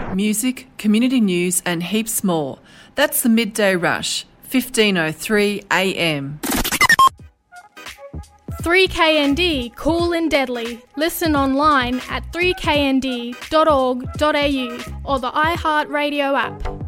Music, community news and heaps more. That's the Midday Rush, 15:03 a.m. 3KND, cool and deadly. Listen online at 3knd.org.au or the iHeartRadio app.